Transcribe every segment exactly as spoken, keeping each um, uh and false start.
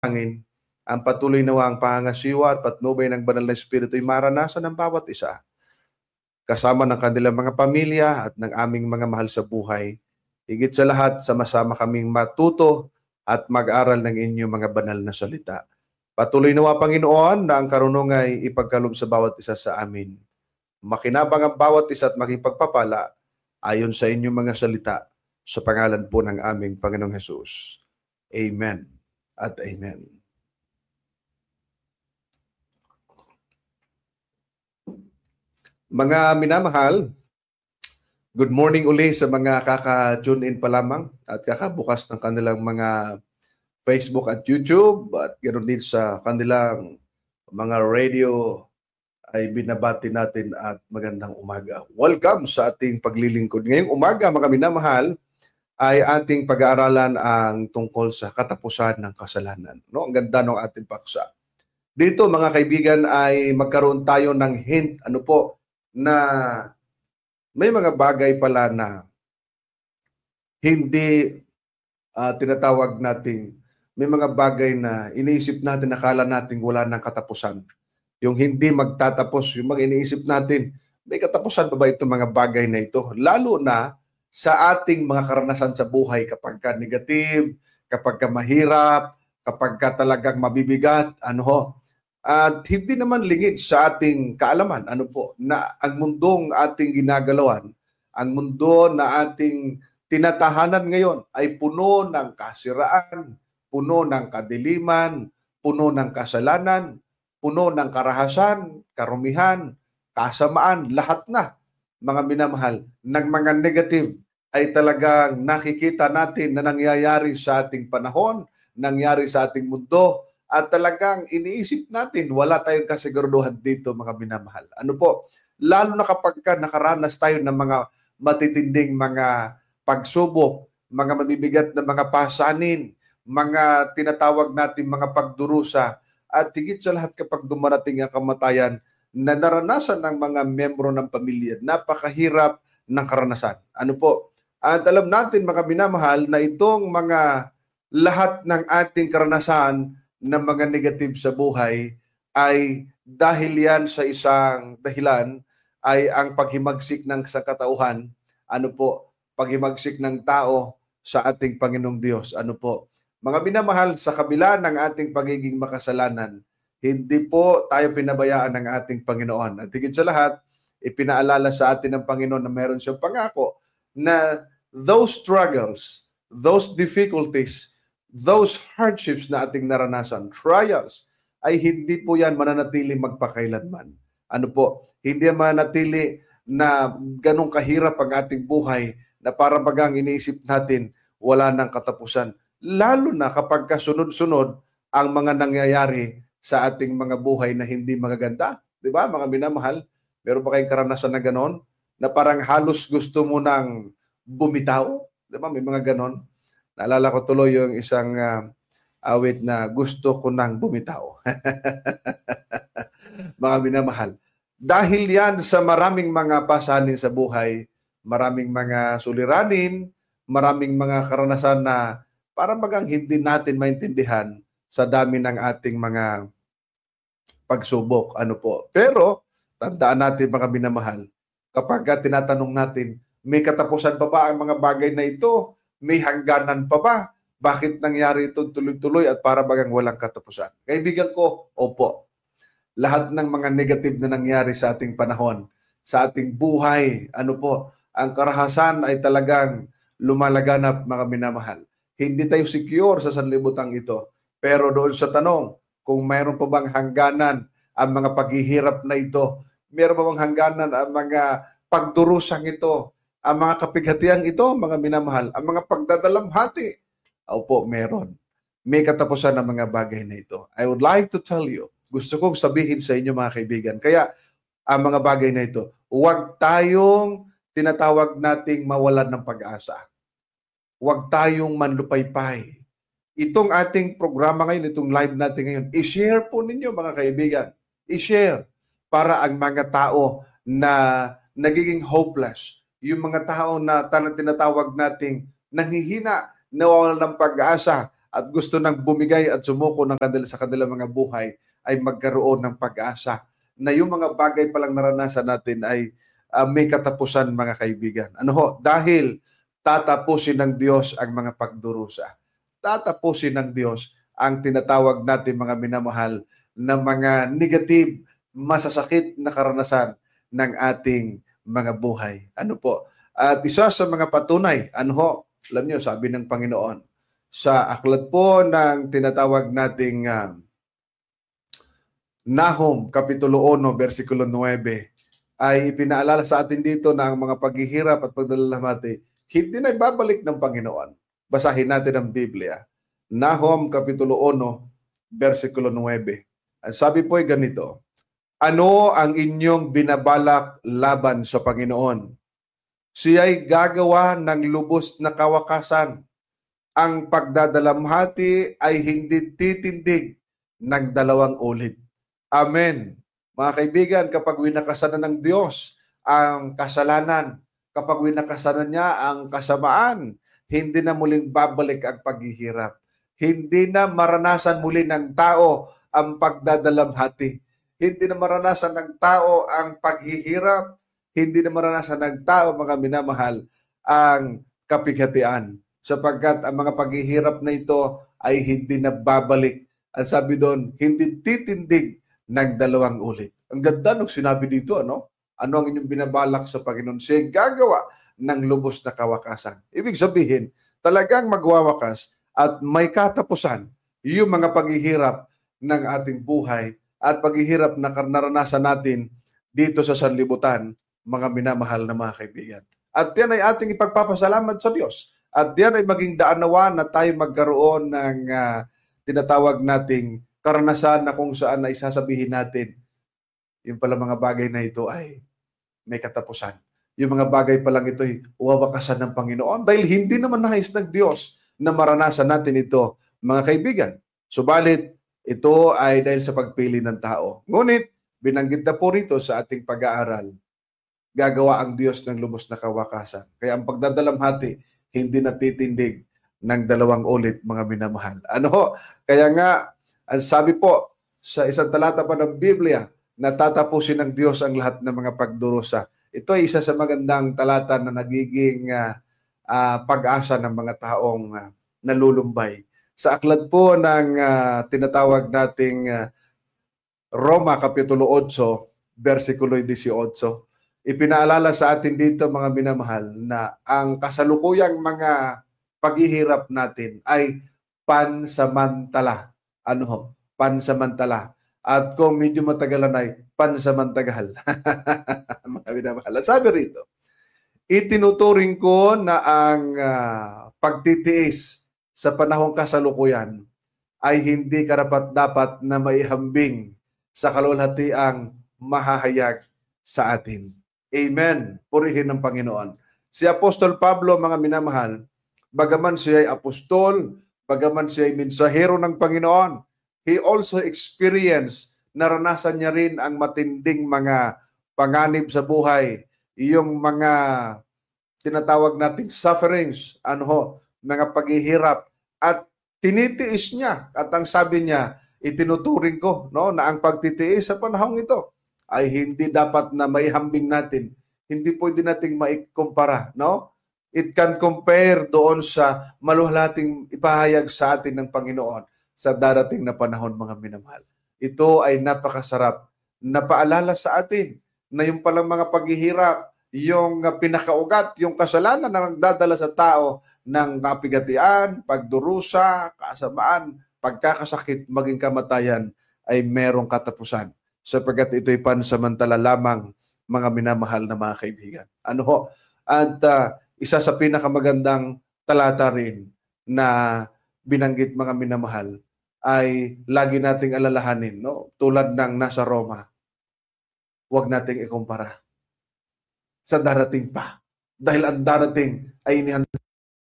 Hangin, ang patuloy nawang pangangasiwa at patnubay ng banal na Espiritu ay maranasan ng bawat isa, kasama ng kanilang mga pamilya at ng aming mga mahal sa buhay. Higit sa lahat, sama-sama kaming matuto at mag-aral ng inyong mga banal na salita. Patuloy nawa, Panginoon, na ang karunungan ay ipagkaloob sa bawat isa sa amin. Makinabang ang bawat isa at makipagpapala ayon sa inyong mga salita, sa pangalan po ng aming Panginoong Hesus. Amen at amen. Mga minamahal, good morning uli sa mga kaka-tune in pa lamang at kakabukas ng kanilang mga Facebook at YouTube at ganoon din sa kanilang mga radio ay binabati natin at magandang umaga. Welcome sa ating paglilingkod. Ngayong umaga, mga minamahal, ay ating pag-aaralan ang tungkol sa katapusan ng kasalanan. No, ang ganda ng ating paksa. Dito, mga kaibigan, ay magkaroon tayo ng hint, ano po, na may mga bagay pala na hindi uh, tinatawag nating, may mga bagay na iniisip natin, nakala natin wala ng katapusan. Yung hindi magtatapos, yung mga iniisip natin, may katapusan pa ba itong mga bagay na ito? Lalo na sa ating mga karanasan sa buhay, kapag ka negative, kapag ka mahirap, kapag ka talagang mabibigat, ano ho. At hindi naman lingid sa ating kaalaman, ano po, na ang mundong ating ginagalawan, ang mundo na ating tinatahanan ngayon ay puno ng kasiraan, puno ng kadiliman, puno ng kasalanan, puno ng karahasan, karumihan, kasamaan, lahat na, mga minamahal, ng mga negative ay talagang nakikita natin na nangyayari sa ating panahon, nangyari sa ating mundo, at talagang iniisip natin, wala tayong kasiguraduhan dito, mga minamahal. Ano po? Lalo na kapag ka nakaranas tayo ng mga matitinding mga pagsubok, mga mabibigat na mga pasanin, mga tinatawag natin mga pagdurusa, at higit sa lahat kapag dumarating ang kamatayan na naranasan ng mga membro ng pamilya, napakahirap ng karanasan. Ano po? At alam natin, mga minamahal, na itong mga lahat ng ating karanasan na mga negative sa buhay ay dahil yan sa isang dahilan ay ang paghimagsik ng sakatauhan, ano po, paghimagsik ng tao sa ating Panginoong Diyos. Ano po? Mga minamahal, sa kabila ng ating pagiging makasalanan, hindi po tayo pinabayaan ng ating Panginoon. At higit sa lahat, ipinaalala sa atin ng Panginoon na meron siyang pangako na those struggles, those difficulties, those hardships na ating naranasan, trials, ay hindi po yan mananatili magpakailanman. Ano po? Hindi mananatili na ganong kahirap ang ating buhay na para bagang iniisip natin wala nang katapusan. Lalo na kapag kasunod-sunod ang mga nangyayari sa ating mga buhay na hindi magaganda. Di ba, mga minamahal? Meron ba kayong karanasan na ganon? Na parang halos gusto mo nang bumitaw? Di ba, may mga ganon? Naalala ko tuloy yung isang uh, awit na gusto ko nang bumitaw. Mga minamahal. Dahil yan sa maraming mga pasanin sa buhay, maraming mga suliranin, maraming mga karanasan na para bagang hindi natin maintindihan sa dami ng ating mga pagsubok. Ano po? Pero, tandaan natin, mga minamahal, kapag tinatanong natin, may katapusan pa ba ang mga bagay na ito? May hangganan pa ba? Bakit nangyari ito tuloy-tuloy at para bagang walang katapusan? Kaibigan ko, opo. Lahat ng mga negative na nangyari sa ating panahon, sa ating buhay, ano po, ang karahasan ay talagang lumalaganap, mga minamahal. Hindi tayo secure sa sanlibutan ito. Pero doon sa tanong, kung mayroon pa bang hangganan ang mga paghihirap na ito, mayroon pa bang hangganan ang mga pagdurusang ito, ang mga kapighatiang ito, mga minamahal, ang mga pagdadalamhati, opo, meron. May katapusan ng mga bagay na ito. I would like to tell you, gusto kong sabihin sa inyo, mga kaibigan, kaya ang mga bagay na ito, huwag tayong tinatawag nating mawalan ng pag-asa. Huwag tayong manlupaypay. Itong ating programa ngayon, itong live natin ngayon, i-share po ninyo, mga kaibigan. I-share para ang mga tao na nagiging hopeless, yung mga tao na tinatawag nating nanghihina, nawawalan ng pag-asa, at gusto nang bumigay at sumuko ng kanila sa kanilang mga buhay ay magkaroon ng pag-asa na yung mga bagay palang naranasan natin ay uh, may katapusan, mga kaibigan. Ano ho? Dahil tatapusin ng Diyos ang mga pagdurusa. Tatapusin ng Diyos ang tinatawag natin, mga minamahal, na mga negative, masasakit na karanasan ng ating mga buhay. Ano po? At isa sa mga patunay, ano ho? Alam niyo, sabi ng Panginoon, sa aklat po ng tinatawag nating uh, Nahum, Kapitulo one, versikulo nine, ay ipinaalala sa atin dito na ang mga paghihirap at pagdalamhati, hindi na ibabalik ng Panginoon. Basahin natin ang Biblia. Nahum, Kapitulo one, versikulo nine. Ang sabi po ay ganito, ano ang inyong binabalak laban sa Panginoon? Siya'y gagawa ng lubos na kawakasan. Ang pagdadalamhati ay hindi titindig ng dalawang ulit. Amen. Mga kaibigan, kapag winakasanan ng Diyos ang kasalanan, kapag winakasanan niya ang kasamaan, hindi na muling babalik ang paghihirap. Hindi na maranasan muli ng tao ang pagdadalamhati. Hindi na maranasan ng tao ang paghihirap. Hindi na maranasan ng tao, mga minamahal, ang kapighatian. Sapagkat ang mga paghihirap na ito ay hindi na babalik. At sabi doon, hindi titindig ng dalawang ulit. Ang ganda nung sinabi dito, ano? Ano ang inyong binabalak sa Panginoon? Siya gagawa ng lubos na kawakasan. Ibig sabihin, talagang magwawakas at may katapusan yung mga paghihirap ng ating buhay at paghihirap na naranasan natin dito sa sanlibutan, mga minamahal na mga kaibigan. At yan ay ating ipagpapasalamat sa Diyos. At yan ay maging daanawa na tayo magkaroon ng uh, tinatawag nating karanasan na kung saan na isasabihin natin, yung pala mga bagay na ito ay may katapusan. Yung mga bagay pa lang ito ay uwawakasan ng Panginoon dahil hindi naman nais ng Diyos na maranasan natin ito, mga kaibigan. Subalit, ito ay dahil sa pagpili ng tao. Ngunit, binanggit na po rito sa ating pag-aaral, gagawa ang Diyos ng lubos na kawakasan. Kaya ang pagdadalamhati, hindi natitindig ng dalawang ulit, mga minamahal. Ano? Kaya nga, ang sabi po sa isang talata pa ng Biblia, natatapusin ng Diyos ang lahat ng mga pagdurusa. Ito ay isa sa magandang talata na nagiging uh, uh, pag-asa ng mga taong uh, nalulumbay. Sa aklat po ng uh, tinatawag nating uh, Roma, Kapitulo eight, versikulo eighteen, ipinaalala sa atin dito, mga minamahal, na ang kasalukuyang mga paghihirap natin ay pansamantala. Ano ho? Pansamantala. At kung medyo matagalan ay pansamantagal. Mga minamahal. Sabi rito, itinuturing ko na ang uh, pagtitiis sa panahong kasalukuyan ay hindi karapat-dapat na maihambing sa kalwalhatiang mahahayag sa atin. Amen. Purihin ng Panginoon. Si Apostol Pablo, mga minamahal, bagaman siya ay apostol, bagaman siya ay mensahero ng Panginoon, he also experienced, naranasan niya rin ang matinding mga panganib sa buhay, yung mga tinatawag nating sufferings, ano ho, mga paghihirap, at tinitiis niya. At ang sabi niya, itinuturing ko, no, na ang pagtitiis sa panahong ito ay hindi dapat na maihambing natin. Hindi pwede nating maikumpara, no? It can compare doon sa maluwalhating ipahayag sa atin ng Panginoon sa darating na panahon, mga minamahal. Ito ay napakasarap na paalala sa atin na yung palang mga paghihirap, yung pinakaugat, yung kasalanan na nagdadala sa tao ng kapigatian, pagdurusa, kasamaan, pagkakasakit, maging kamatayan ay merong katapusan. Sapagkat ito'y pansamantala lamang, mga minamahal na mga kaibigan. Ano ho? At uh, isa sa pinakamagandang talata rin na binanggit, mga minamahal, ay lagi nating alalahanin, no? Tulad ng nasa Roma, huwag nating ikumpara sa darating pa. Dahil ang darating ay inihanda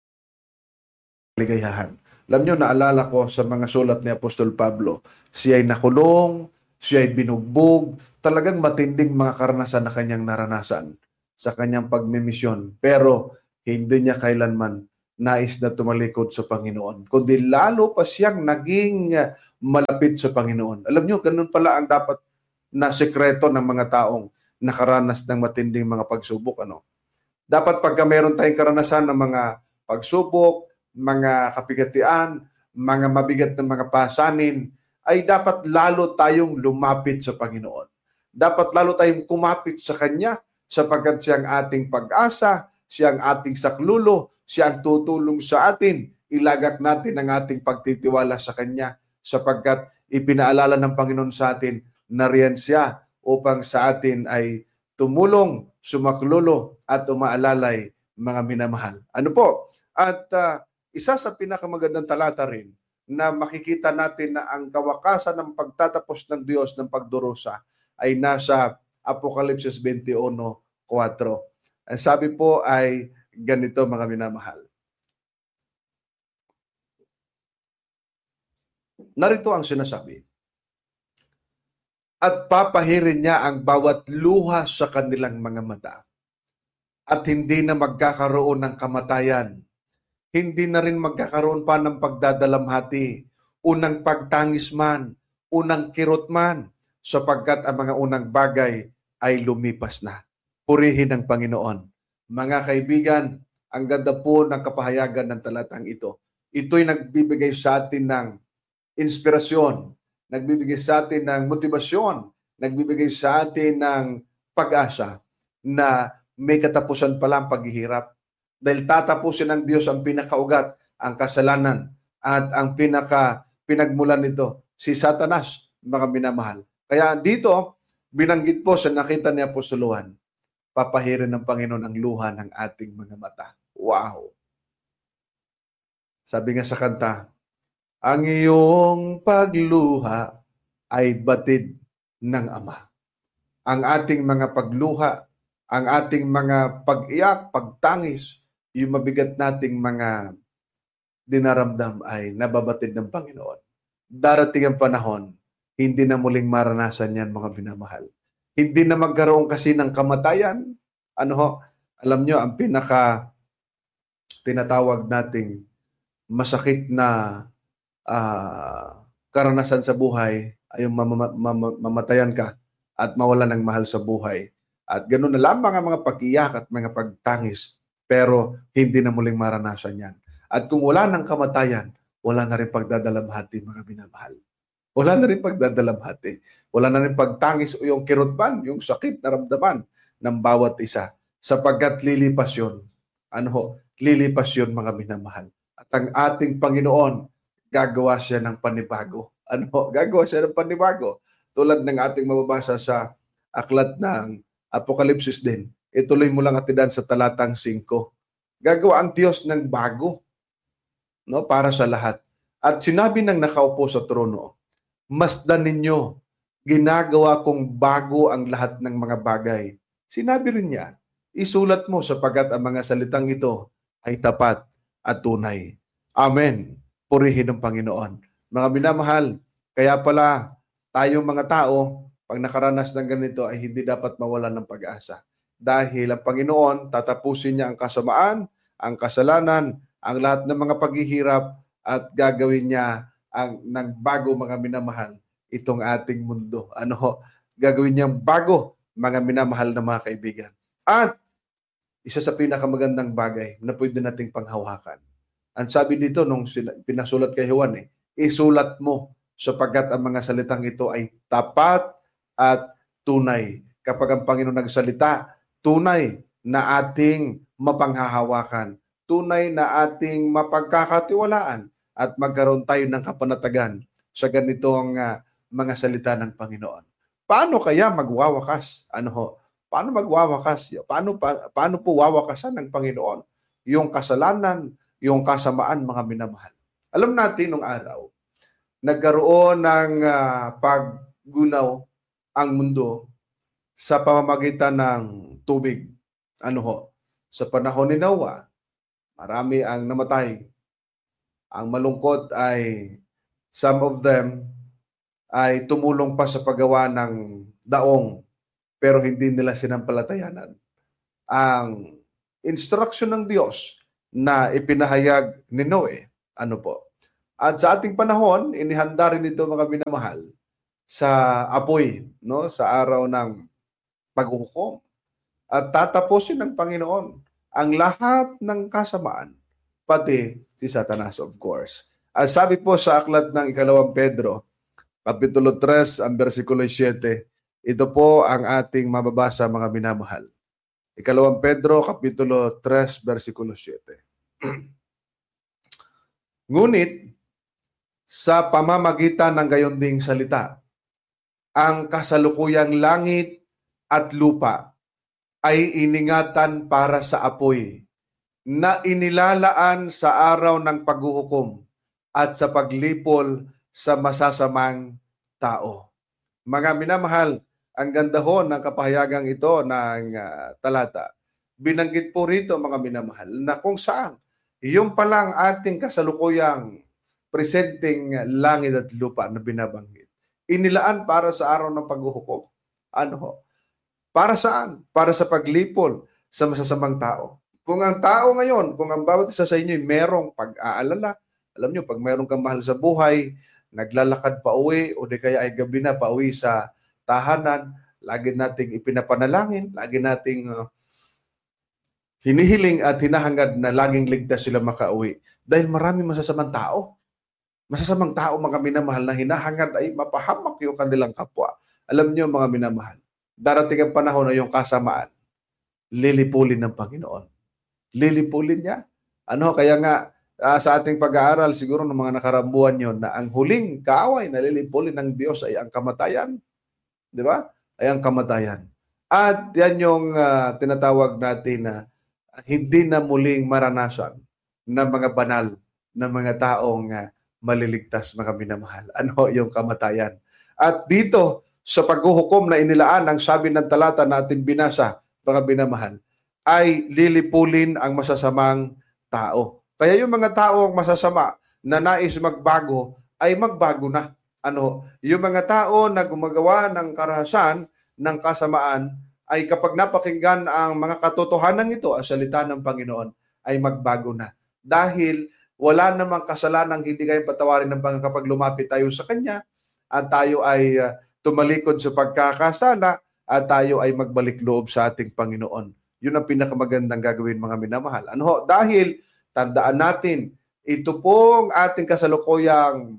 ligayahan. Alam nyo, naalala ko sa mga sulat ni Apostol Pablo, siya ay nakulong, siya ay binugbog, talagang matinding mga karanasan na kanyang naranasan sa kanyang pagmimisyon. Pero hindi niya kailanman nais na tumalikod sa Panginoon, kundi lalo pa siyang naging uh, malapit sa Panginoon. Alam niyo, ganun pala ang dapat na sekreto ng mga taong nakaranas ng matinding mga pagsubok. Ano? Dapat pagka meron tayong karanasan ng mga pagsubok, mga kapigatian, mga mabigat na mga pasanin, ay dapat lalo tayong lumapit sa Panginoon. Dapat lalo tayong kumapit sa Kanya sapagkat siya ang ating pag-asa, siya ang ating saklulo, siya ang tutulong sa atin. Ilagak natin ang ating pagtitiwala sa Kanya sapagkat ipinaalala ng Panginoon sa atin na riyan siya upang sa atin ay tumulong, sumaklulo at umaalalay mga minamahal. Ano po? At uh, isa sa pinakamagandang talata rin na makikita natin na ang kawakasan ng pagtatapos ng Diyos ng pagdurusa ay nasa Apokalipsis twenty-one four. Ang sabi po ay ganito mga minamahal. Narito ang sinasabi. At papahirin niya ang bawat luha sa kanilang mga mata. At hindi na magkakaroon ng kamatayan. Hindi na rin magkakaroon pa ng pagdadalamhati, unang pagtangis man, unang kirot man, sapagkat ang mga unang bagay ay lumipas na. Purihin ang Panginoon. Mga kaibigan, ang ganda po ng kapahayagan ng talatang ito. Ito'y nagbibigay sa atin ng inspirasyon, nagbibigay sa atin ng motibasyon, nagbibigay sa atin ng pag-asa na may katapusan pala ang paghihirap. Dahil tatapusin ng Diyos ang pinakaugat, ang kasalanan, at ang pinaka pinagmulan nito, si Satanas, mga minamahal. Kaya dito, binanggit po sa nakita ni Apostoluhan, papahirin ng Panginoon ang luha ng ating mga mata. Wow! Sabi nga sa kanta, ang iyong pagluha ay batid ng Ama. Ang ating mga pagluha, ang ating mga pag-iyak, pagtangis, yung mabigat nating mga dinaramdam ay nababatid ng Panginoon. Darating ang panahon, hindi na muling maranasan yan mga binamahal. Hindi na magkaroon kasi ng kamatayan. Ano ho? Alam nyo, ang pinaka tinatawag nating masakit na uh, karanasan sa buhay ay yung mam- mam- mamatayan ka at mawalan ng mahal sa buhay. At ganoon na lamang ang mga pag-iyak at mga pagtangis, pero hindi na muling maranasan yan. At kung wala ng kamatayan, wala na rin pagdadalamhati mga binamahal. Wala na rin pagdadalamhati. Wala na rin pagtangis o yung kirotban, yung sakit na ramdaman ng bawat isa. Sapagkat lilipas yun. Ano ho? Lilipas yun mga binamahal. At ang ating Panginoon, gagawa siya ng panibago. Ano ho? Gagawa siya ng panibago. Tulad ng ating mababasa sa aklat ng Apokalipsis din. Ituloy mo lang atidan sa talatang five. Gagawa ang Diyos ng bago, no, para sa lahat. At sinabi ng nakaupo sa trono, masdan ninyo, ginagawa kong bago ang lahat ng mga bagay. Sinabi rin niya, isulat mo sapagkat ang mga salitang ito ay tapat at tunay. Amen. Purihin ng Panginoon. Mga minamahal, kaya pala tayong mga tao, pag nakaranas ng ganito ay hindi dapat mawalan ng pag-asa. Dahil ang Panginoon, tatapusin niya ang kasamaan, ang kasalanan, ang lahat ng mga paghihirap at gagawin niya ang ng bago mga minamahal itong ating mundo. Ano ho? Gagawin niyang bago mga minamahal na mga kaibigan. At isa sa pinakamagandang bagay na pwede nating panghawakan. Ang sabi dito nung sila, pinasulat kay Juan, eh, isulat mo sapagkat ang mga salitang ito ay tapat at tunay. Kapag ang Panginoon nagsalita, tunay na ating mapanghahawakan, tunay na ating mapagkakatiwalaan at magkaroon tayo ng kapanatagan sa ganitong uh, mga salita ng Panginoon. Paano kaya magwawakas? Ano ho? Paano magwawakas? Paano, pa, paano po wawakasan ng Panginoon yung kasalanan, yung kasamaan, mga minamahal? Alam natin nung araw, nagkaroon ng uh, paggunaw ang mundo sa pamamagitan ng tubig. Ano ho? Sa panahon ni Noah, marami ang namatay. Ang malungkot ay some of them ay tumulong pa sa paggawa ng daong pero hindi nila sinampalatayanan ang instruction ng Diyos na ipinahayag ni Noe. Ano po? At sa ating panahon, inihanda rin ito mga minamahal sa apoy, no? Sa araw ng paghuhukom. At tatapusin ng Panginoon ang lahat ng kasamaan, pati si Satanas, of course. At sabi po sa aklat ng ikalawang Pedro, Kapitulo tres, ang versikulo siyete, ito po ang ating mababasa mga minamahal. Ikalawang Pedro, Kapitulo tres, versikulo siyete. Ngunit, sa pamamagitan ng gayunding salita, ang kasalukuyang langit at lupa ay iningatan para sa apoy na inilalaan sa araw ng paghuhukom at sa paglipol sa masasamang tao. Mga minamahal, ang ganda ho ng kapahayagang ito ng uh, talata. Binanggit po rito mga minamahal na kung saan yung palang ating kasalukuyang presenting langit at lupa na binabanggit. Inilaan para sa araw ng paghuhukom. Ano ho? Para saan? Para sa paglipol sa masasamang tao. Kung ang tao ngayon, kung ang bawat isa sa inyo ay merong pag-aalala, alam nyo, pag merong kang mahal sa buhay, naglalakad pa uwi o di kaya ay gabi na pa uwi sa tahanan, lagi nating ipinapanalangin, lagi nating uh, hinihiling at hinahangad na laging ligtas sila makauwi. Dahil maraming masasamang tao. Masasamang tao mga minamahal na hinahangad ay mapahamak yung kanilang kapwa. Alam nyo mga minamahal, darating ang panahon na yung kasamaan, lilipulin ng Panginoon. Lilipulin niya. Ano, kaya nga uh, sa ating pag-aaral siguro ng mga nakarambuan yon na ang huling kaaway na lilipulin ng Diyos ay ang kamatayan. Di ba? Ay ang kamatayan. At yan yung uh, tinatawag natin na uh, hindi na muling maranasan ng mga banal na mga taong uh, maliligtas mga minamahal. Ano yung kamatayan? At dito sa paghuhukom na inilaan, ang sabi ng talata na ating binasa, mga minamahal, ay lilipulin ang masasamang tao. Kaya yung mga taong masasama na nais magbago, ay magbago na. Ano, yung mga tao na gumagawa ng karahasan, ng kasamaan, ay kapag napakinggan ang mga katotohanan ito, ang salita ng Panginoon, ay magbago na. Dahil wala namang kasalanang hindi kayang patawarin ng Panginoon kapag lumapit tayo sa Kanya at tayo ay uh, tumalikod sa pagkakasala at tayo ay magbalik loob sa ating Panginoon. Yun ang pinakamagandang gagawin mga minamahal. Ano ho? Dahil tandaan natin, ito pong ating kasalukuyang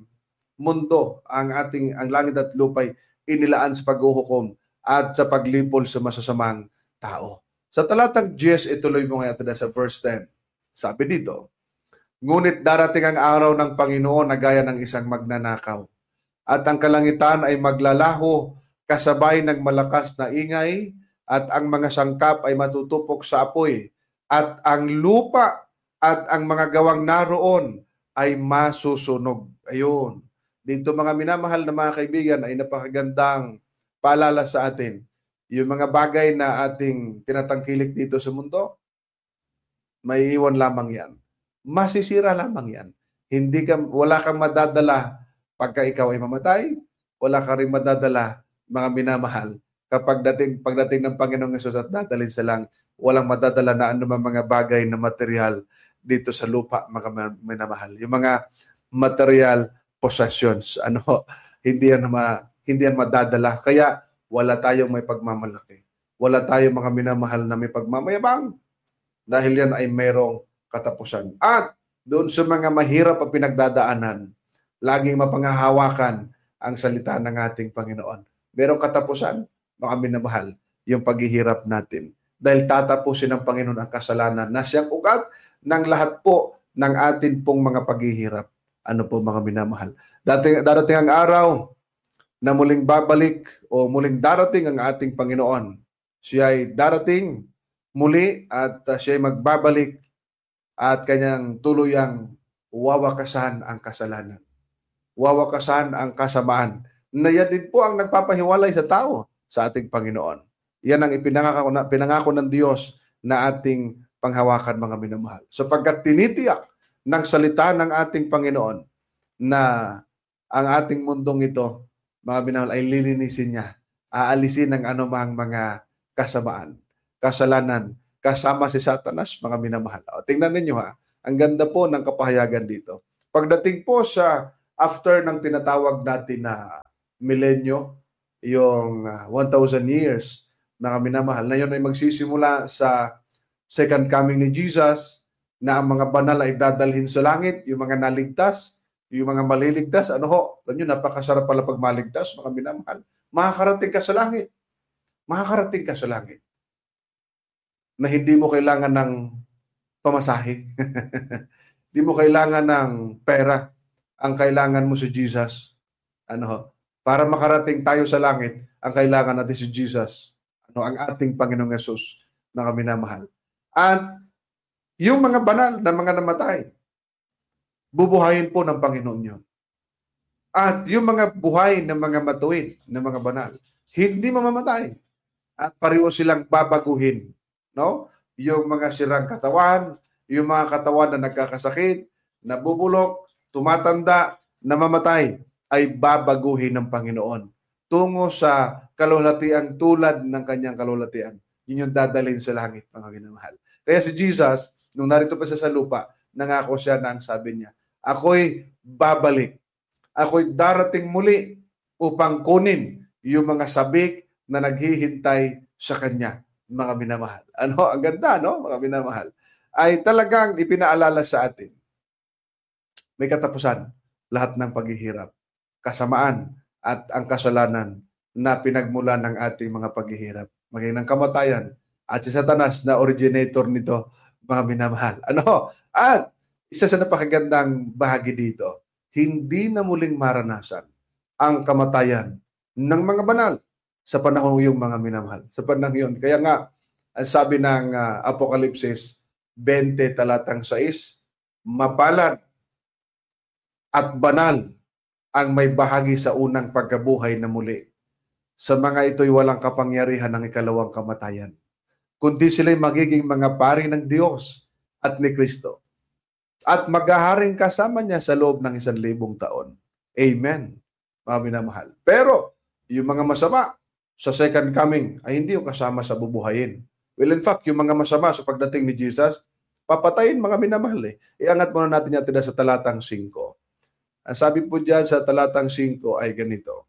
mundo, ang ating ang langit at lupay inilaan sa paghuhukom at sa paglipol sa masasamang tao. Sa talatang Diyes, ituloy mo ngayon sa verse ten. Sabi dito, ngunit darating ang araw ng Panginoon na gaya ng isang magnanakaw, at ang kalangitan ay maglalaho kasabay ng malakas na ingay, at ang mga sangkap ay matutupok sa apoy, at ang lupa at ang mga gawang naroon ay masusunog. Ayun. Dito mga minamahal na mga kaibigan ay napakagandang paalala sa atin. Yung mga bagay na ating tinatangkilik dito sa mundo, may iwan lamang yan. Masisira lamang yan. Hindi ka, wala kang madadala pagka ikaw ay mamatay, wala ka rin madadala mga minamahal kapag dating, pagdating ng Panginoong Hesus at dadalhin sa langit, walang madadala na anumang mga bagay na material dito sa lupa, mga minamahal. Yung mga material possessions, ano, hindi yan, ma, hindi yan madadala. Kaya wala tayong may pagmamalaki. Wala tayong mga minamahal na may pagmamayabang dahil yan ay mayroong katapusan. At doon sa mga mahirap at pinagdadaanan, laging mapangahawakan ang salita ng ating Panginoon. Merong katapusan, mga minamahal, yung paghihirap natin. Dahil tatapusin ng Panginoon ang kasalanan na siyang ugat ng lahat po ng atin pong mga paghihirap. Ano po mga minamahal? Dating, darating ang araw na muling babalik o muling darating ang ating Panginoon. Siya ay darating muli at uh, siya ay magbabalik at kanyang tuluyang wawakasan ang kasalanan. Wawakasan ang kasamaan. Na yan din po ang nagpapahiwalay sa tao sa ating Panginoon. Yan ang ipinangako na, pinangako ng Diyos na ating panghawakan mga minamahal. Sapagkat tinitiyak ng salita ng ating Panginoon na ang ating mundong ito, mga minamahal, ay lilinisin niya. Aalisin ang anumang mga kasamaan, kasalanan kasama si Satanas, mga minamahal. O, tingnan ninyo ha, ang ganda po ng kapahayagan dito. Pagdating po sa after ng tinatawag natin na milenyo, yung uh, one thousand years, mga minamahal, na yun ay magsisimula sa second coming ni Jesus, na ang mga banal ay dadalhin sa langit, yung mga naligtas, yung mga maliligtas, ano ho, alam nyo, napakasarap pala pag maligtas, mga minamahal. Makakarating ka sa langit. Makakarating ka sa langit. Na hindi mo kailangan ng pamasahe. Hindi mo kailangan ng pera. Ang kailangan mo si Jesus. Ano ho? Para makarating tayo sa langit, ang kailangan natin si Jesus. Ano, ang ating Panginoong Yesus, mga minamahal. At yung mga banal na mga namatay, bubuhayin po ng Panginoon yun. At yung mga buhay ng mga matuwid, ng mga banal, hindi mamamatay. At pareho silang babaguhin. No? Yung mga sirang katawan, yung mga katawan na nagkakasakit, nabubulok, tumatanda, namamatay, ay babaguhin ng Panginoon tungo sa kalulatian tulad ng kanyang kalulatian. Yun yung dadalhin sa langit, mga minamahal. Kaya si Jesus, nung narito pa siya sa lupa, nangako siya na ang sabi niya, ako'y babalik. Ako'y darating muli upang kunin yung mga sabik na naghihintay sa kanya, mga minamahal. Ano? Ang ganda, no? Mga minamahal. Ay talagang ipinaalala sa atin. May katapusan lahat ng paghihirap, kasamaan at ang kasalanan na pinagmula ng ating mga paghihirap. Maging ng kamatayan at si Satanas na originator nito, mga minamahal. Ano? At isa sa napakagandang bahagi dito, hindi na muling maranasan ang kamatayan ng mga banal sa panahon yung mga minamahal. Sa panahon yun. Kaya nga, ang sabi ng uh, Apokalipsis twenty talatang sais, mapalad at banal ang may bahagi sa unang pagkabuhay na muli. Sa mga ito'y walang kapangyarihan ng ikalawang kamatayan, kundi sila'y magiging mga pari ng Diyos at ni Kristo. At maghaharing kasama niya sa loob ng isang libong taon. Amen, mga minamahal. Pero, yung mga masama sa second coming ay hindi yung kasama sa bubuhayin. Well, in fact, yung mga masama sa pagdating ni Jesus, papatayin, mga minamahal eh. Iangat muna natin yan sa talatang five. Ang sabi po dyan sa talatang five ay ganito.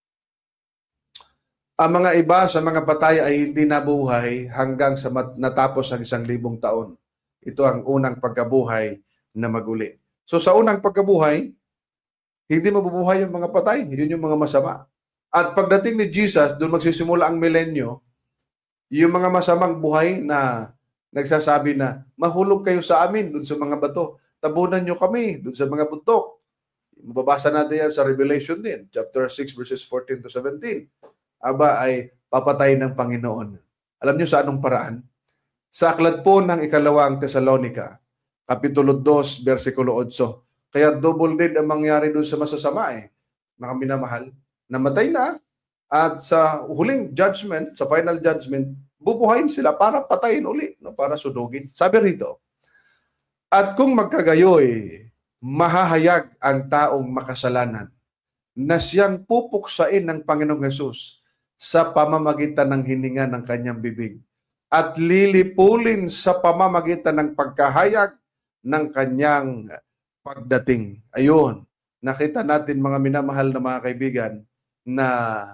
Ang mga iba sa mga patay ay hindi nabuhay hanggang sa natapos ang isang libong taon. Ito ang unang pagkabuhay na maguli. So sa unang pagkabuhay, hindi mabubuhay yung mga patay. Yun yung mga masama. At pagdating ni Jesus, doon magsisimula ang milenyo, yung mga masamang buhay na nagsasabi na, mahulog kayo sa amin doon sa mga bato. Tabunan nyo kami doon sa mga bundok. Mababasa natin yan sa Revelation din, chapter six, verses fourteen to seventeen. Aba ay papatay ng Panginoon. Alam nyo sa anong paraan? Sa aklat po ng ikalawang Tesalonica, kapitulo two, versikulo eight. Kaya double dead ang mangyari doon sa masasama eh. Mga minamahal, namatay na at sa huling judgment, sa final judgment, bubuhayin sila para patayin uli, no? Para sudugin. Sabi rito, at kung magkagayoy, mahahayag ang taong makasalanan na siyang pupuksain ng Panginoong Hesus sa pamamagitan ng hininga ng kanyang bibig at lilipulin sa pamamagitan ng pagkahayag ng kanyang pagdating. Ayun, nakita natin mga minamahal na mga kaibigan na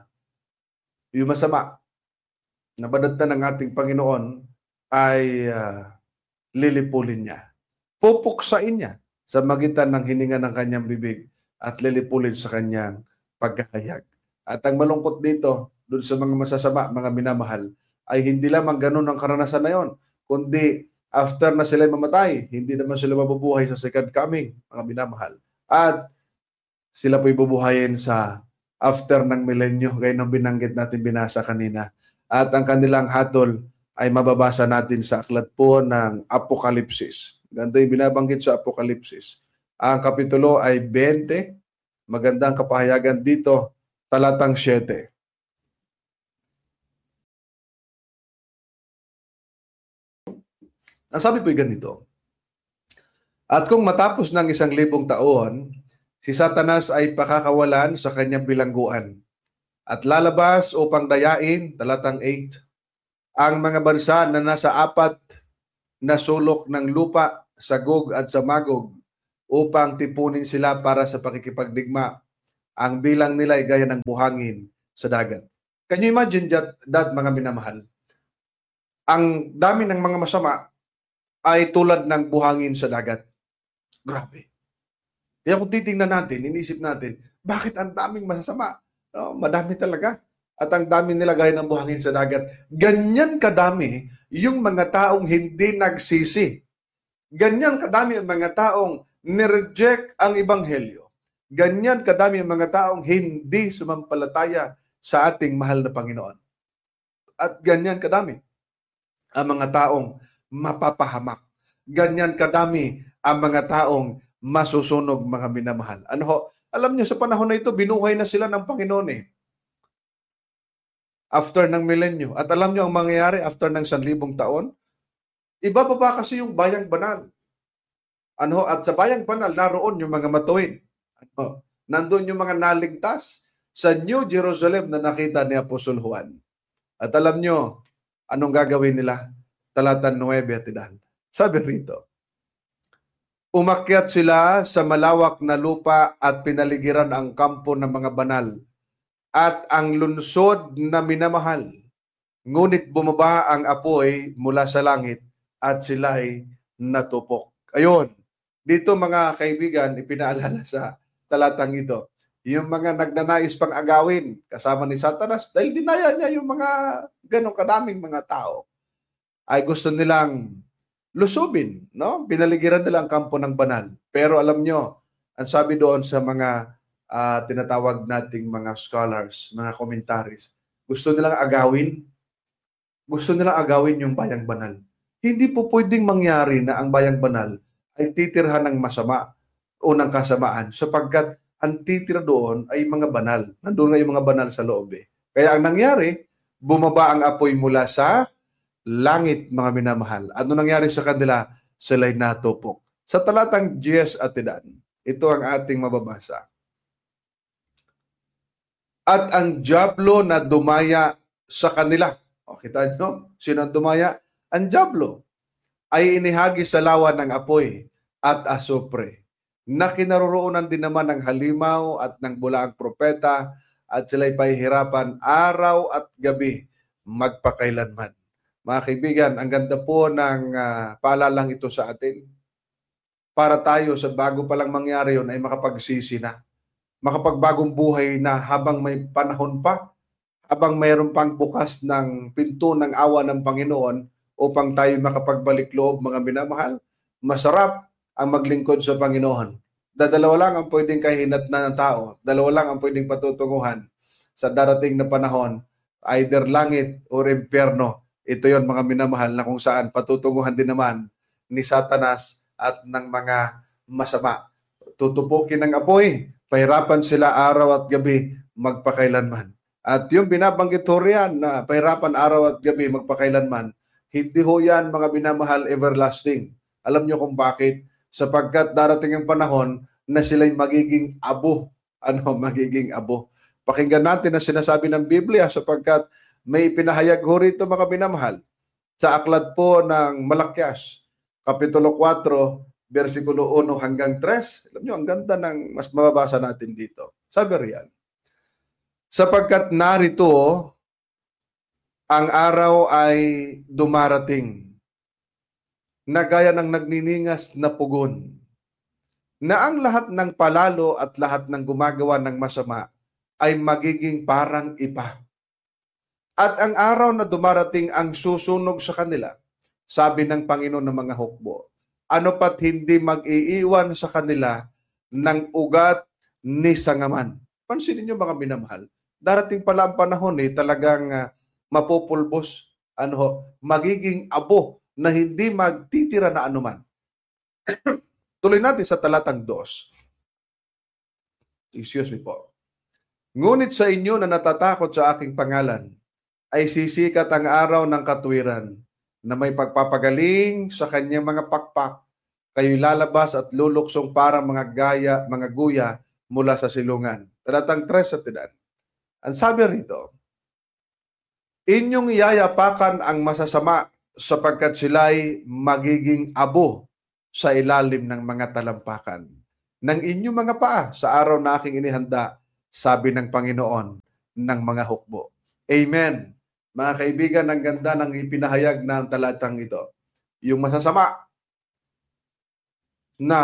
yung masama na badata ng ating Panginoon ay uh, lilipulin niya. Pupuksain niya sa magitan ng hininga ng kanyang bibig at lilipulin sa kanyang pagkahayag. At ang malungkot dito, doon sa mga masasama, mga minamahal, ay hindi lamang ganun ang karanasan na yon, kundi after na sila mamatay, hindi naman sila mabubuhay sa second coming, mga minamahal. At sila po'y bubuhayin sa after ng milenyo, gaya ng binanggit natin, binasa kanina. At ang kanilang hatol ay mababasa natin sa aklat po ng Apokalipsis. Ganda yung binabanggit sa Apokalipsis. Ang kapitulo ay twenty. Magandang kapahayagan dito, talatang seven. Ang sabi po'y ganito, at kung matapos ng isang libong taon, si Satanas ay pakakawalan sa kanyang bilangguan at lalabas upang dayain, talatang eight, Ang mga bansa na nasa apat na sulok ng lupa sa Gog at sa Magog upang tipunin sila para sa pakikipagdigma. Ang bilang nila ay gaya ng buhangin sa dagat. Can you imagine that, that mga minamahal? Ang dami ng mga masama ay tulad ng buhangin sa dagat. Grabe. Kaya kung titingnan natin, inisip natin, bakit ang daming masasama? No, madami talaga. At ang dami nila gaya ng buhangin sa dagat. Ganyan kadami yung mga taong hindi nagsisi. Ganyan kadami ang mga taong nireject ang ebanghelyo. Ganyan kadami ang mga taong hindi sumampalataya sa ating mahal na Panginoon. At ganyan kadami ang mga taong mapapahamak. Ganyan kadami ang mga taong masusunog, mga minamahal. Ano ho? Alam niyo, sa panahon na ito, binuhay na sila ng Panginoon eh. After ng milenyo. At alam niyo ang mangyayari after ng sanlibong taon? Ibababa kasi yung bayang banal. Ano? At sa bayang banal, naroon yung mga matuwid. Ano? Nandun yung mga naligtas sa New Jerusalem na nakita ni Apostol Juan. At alam niyo, anong gagawin nila? Talata nine at ilan. Sabi rito, umakyat sila sa malawak na lupa at pinaligiran ang kampo ng mga banal at ang lungsod na minamahal. Ngunit bumaba ang apoy mula sa langit at sila'y natupok. Ayun, dito mga kaibigan, ipinaalala sa talatang ito, yung mga nagnanais pang agawin kasama ni Satanas, dahil dinaya niya yung mga ganong kadaming mga tao, ay gusto nilang lusubin, no? Pinaligiran nila ang kampo ng banal. Pero alam nyo, ang sabi doon sa mga uh, tinatawag nating mga scholars, mga commentaries, gusto nilang agawin, gusto nilang agawin yung bayang banal. Hindi po pwedeng mangyari na ang bayang banal ay titirhan ng masama o ng kasamaan sapagkat ang titira doon ay mga banal. Nandun nga yung mga banal sa loob eh. Kaya ang nangyari, bumaba ang apoy mula sa langit, mga minamahal. Ano nangyari sa kanila? Sila'y natupok. Sa talatang ten at ilan, ito ang ating mababasa. At ang dyablo na dumaya sa kanila. O, kita nyo? Sino ang dumaya? Ang dyablo ay inihagi sa lawa ng apoy at asupre, na kinaroroonan din naman ng halimaw at ng bulaang propeta, at sila'y pahihirapan araw at gabi magpakailanman. Mga kaibigan, ang ganda po ng uh, paalalang ito sa atin. Para tayo sa bago palang mangyari yun ay makapagsisi na. Makapagbagong buhay na habang may panahon pa, habang mayroon pang bukas ng pinto ng awa ng Panginoon upang tayo makapagbalik loob, mga minamahal. Masarap ang maglingkod sa Panginoon. Dadalawa lang ang pwedeng kahinatnan ng tao. Dalawa lang ang pwedeng patutunguhan sa darating na panahon. Either langit or impyerno. Ito yon mga minamahal na kung saan patutunguhan din naman ni Satanas at ng mga masama. Tutupukin ng apoy, pahirapan sila araw at gabi magpakailanman. At yung binabanggit ho riyan na pahirapan araw at gabi magpakailanman, hindi ho yan mga minamahal everlasting. Alam nyo kung bakit? Sapagkat darating ang panahon na sila'y magiging abo. Ano, magiging abo. Pakinggan natin ang sinasabi ng Biblia sapagkat may pinahayag ho rito mga minamahal sa aklat po ng Malakyas, Kapitulo four, versikulo one hanggang three. Alam nyo, ang ganda ng mas mababasa natin dito. Sabi riyan, sapagkat narito ang araw ay dumarating na gaya ng nagniningas na pugon, na ang lahat ng palalo at lahat ng gumagawa ng masama ay magiging parang ipa. At ang araw na dumarating ang susunog sa kanila, sabi ng Panginoon ng mga hukbo, ano pat hindi mag-iiwan sa kanila ng ugat ni sangaman. Pansinin niyo mga minamahal, darating pala ang panahon eh, talagang uh, mapupulbos, ano, magiging abo na hindi magtitira na anuman. Tuloy natin sa talatang two. Excuse me po. Ngunit sa inyo na natatakot sa aking pangalan, ay sisikat ang araw ng katwiran na may pagpapagaling sa kanyang mga pakpak. Kayo'y lalabas at luluksong parang mga gaya, mga guya mula sa silungan. Talatang three at ilan. Ang sabi rito, Inyong yayapakan ang masasama sapagkat sila'y magiging abo sa ilalim ng mga talampakan ng inyong mga paa sa araw na aking inihanda, sabi ng Panginoon ng mga hukbo. Amen. Mga kaibigan, ang ganda ng ipinahayag ng talatang ito. Yung masasama na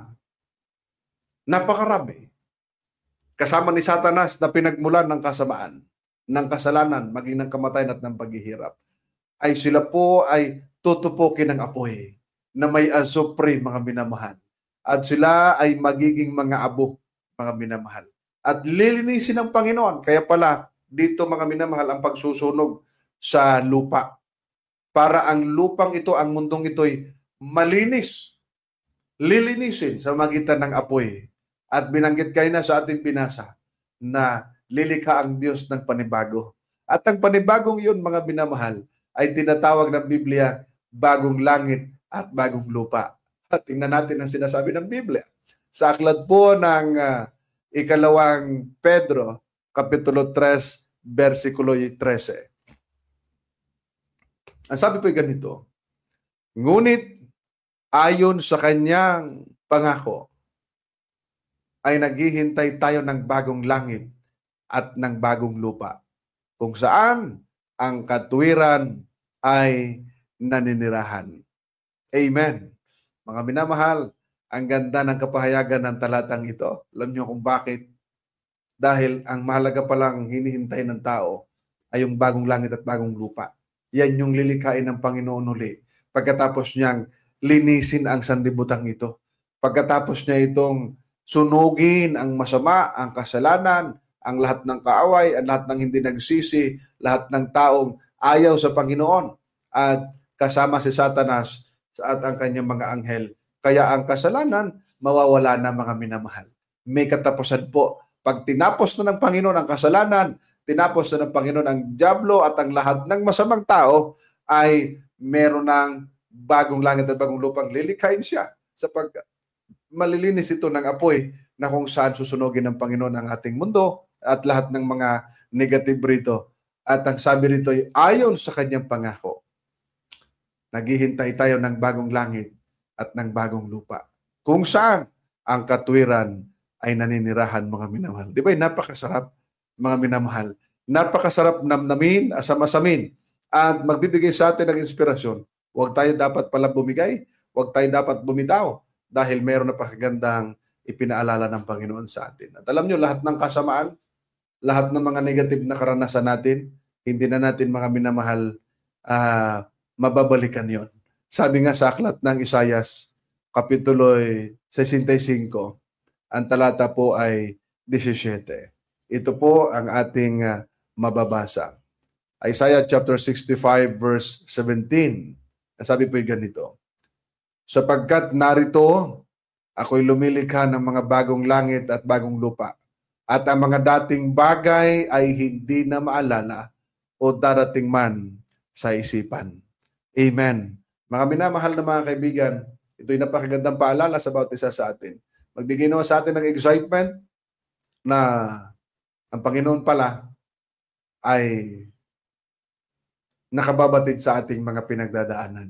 napakarami. Kasama ni Satanas na pinagmulan ng kasamaan, ng kasalanan, maging ng kamatayan at ng paghihirap, ay sila po ay tutupukin ng apoy na may azupre, mga minamahal. At sila ay magiging mga abo, mga minamahal. At lilinisin ng Panginoon. Kaya pala, dito mga minamahal, ang pagsusunog sa lupa. Para ang lupang ito, ang mundong ito'y malinis. Lilinisin sa magitan ng apoy. At binanggit kayo na sa ating binasa na lilikha ang Diyos ng panibago. At ang panibagong yun, mga minamahal, ay tinatawag ng Biblia bagong langit at bagong lupa. At tingnan natin ang sinasabi ng Biblia. Sa aklat po ng uh, ikalawang Pedro, Kapitulo three, versikulo thirteen. Ang sabi po ay ganito, ngunit ayon sa kanyang pangako, ay naghihintay tayo ng bagong langit at ng bagong lupa, kung saan ang katuwiran ay naninirahan. Amen. Mga minamahal, ang ganda ng kapahayagan ng talatang ito. Alam niyo kung bakit? Dahil ang mahalaga palang hinihintay ng tao ay yung bagong langit at bagong lupa. Yan yung lilikhain ng Panginoon uli. Pagkatapos niyang linisin ang sanlibutan ito. Pagkatapos niya itong sunugin ang masama, ang kasalanan, ang lahat ng kaaway, ang lahat ng hindi nagsisi, lahat ng taong ayaw sa Panginoon at kasama si Satanas at ang kanyang mga anghel. Kaya ang kasalanan, mawawala na, mga minamahal. May katapusan po. Pag tinapos na ng Panginoon ang kasalanan, tinapos na ng Panginoon ang dyablo at ang lahat ng masamang tao, ay meron ng bagong langit at bagong lupang lilikhain siya sapagkat malilinis ito ng apoy na kung saan susunugin ng Panginoon ang ating mundo at lahat ng mga negative rito. At ang sabi rito ay ayon sa kanyang pangako. Naghihintay tayo ng bagong langit at ng bagong lupa, kung saan ang katwiran ay naninirahan, mga minamahal. Di ba? Napakasarap, mga minamahal. Napakasarap namnamin, asam-asamin, at magbibigay sa atin ng inspirasyon. Huwag tayo dapat pala bumigay, huwag tayo dapat bumitaw, dahil meron na pakagandang ipinaalala ng Panginoon sa atin. At alam nyo, lahat ng kasamaan, lahat ng mga negative na karanasan natin, hindi na natin, mga minamahal, uh, mababalikan yon. Sabi nga sa aklat ng Isayas, Kapitulo sesenta y cinco, ang talata po ay seventeen. Ito po ang ating uh, mababasa. Isaiah chapter sixty-five verse seventeen. Sabi po yung ganito, sapagkat narito, ako'y lumilikha ng mga bagong langit at bagong lupa, at ang mga dating bagay ay hindi na maalala o darating man sa isipan. Amen. Mga minamahal na mga kaibigan, ito'y napakagandang paalala sa bawat isa sa atin. Magbigay naman sa atin ng excitement na ang Panginoon pala ay nakababatid sa ating mga pinagdadaanan.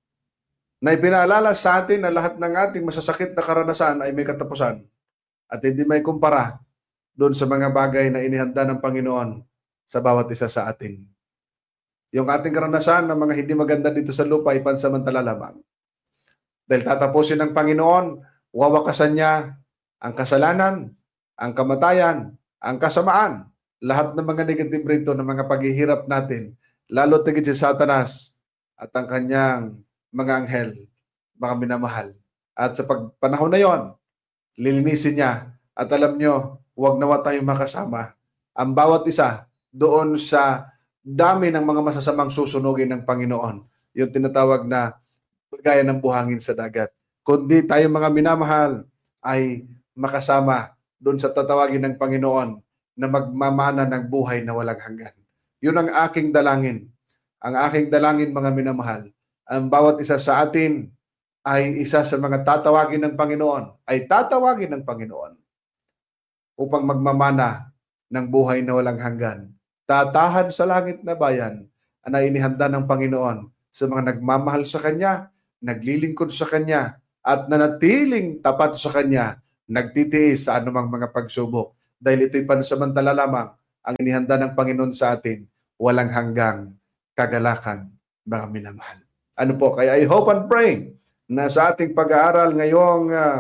Na ipinaalala sa atin na lahat ng ating masasakit na karanasan ay may katapusan at hindi may kumpara doon sa mga bagay na inihanda ng Panginoon sa bawat isa sa atin. Yung ating karanasan ng mga hindi maganda dito sa lupa ay pansamantala lamang. Dahil tatapusin ng Panginoon, wawakasan niya ang kasalanan, ang kamatayan, ang kasamaan, lahat ng mga negative rito ng mga paghihirap natin, lalo tigit si Satanas at ang kanyang mga anghel, mga minamahal. At sa pagpanahon na yon, lilinisin niya. At alam nyo, huwag nawa tayong makasama. Ang bawat isa doon sa dami ng mga masasamang susunugin ng Panginoon. Yung tinatawag na gaya ng buhangin sa dagat. Kundi tayo, mga minamahal, ay makasama doon sa tatawagin ng Panginoon na magmamana ng buhay na walang hanggan. Yun ang aking dalangin. Ang aking dalangin, mga minamahal, ang bawat isa sa atin ay isa sa mga tatawagin ng Panginoon, ay tatawagin ng Panginoon upang magmamana ng buhay na walang hanggan tatahan sa langit na bayan na inihanda ng Panginoon sa mga nagmamahal sa Kanya, naglilingkod sa Kanya, at nanatiling tapat sa Kanya, nagtitiis sa anumang mga pagsubok. Dahil ito'y pansamantala lamang ang inihanda ng Panginoon sa atin, walang hanggang kagalakan, mga minamahal. Ano po? Kaya I hope and pray na sa ating pag-aaral ngayong uh,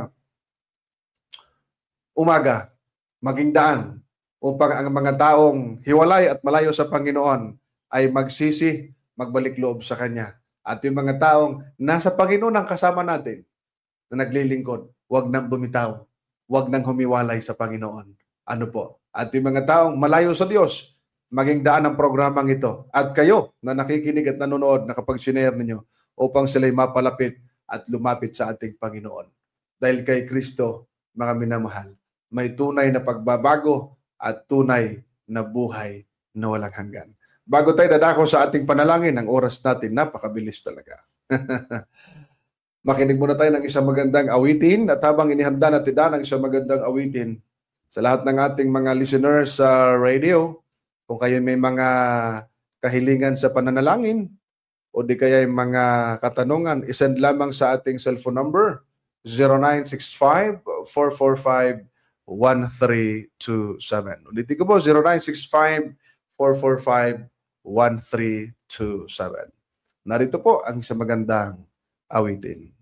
umaga, maging daan upang ang mga taong hiwalay at malayo sa Panginoon ay magsisi, magbalik loob sa Kanya. At yung mga taong nasa Panginoon ang kasama natin na naglilingkod, huwag nang bumitaw, huwag nang humiwalay sa Panginoon. Ano po? At yung mga taong malayo sa Diyos, maging daan ang programang ito. At kayo na nakikinig at nanonood, nakapag-share ninyo upang sila'y mapalapit at lumapit sa ating Panginoon. Dahil kay Kristo, mga minamahal, may tunay na pagbabago at tunay na buhay na walang hanggan. Bago tayo dadako sa ating panalangin, ang oras natin napakabilis talaga. Makinig muna tayo ng isang magandang awitin at habang inihanda natin daan ang isang magandang awitin sa lahat ng ating mga listeners sa radio, kung kayo may mga kahilingan sa pananalangin o di kaya mga katanungan, isend lamang sa ating cellphone number zero nine six five, four four five, one three two seven. Ulitin ko po, zero nine six five, four four five, one three two seven. Narito po ang isang magandang awitin.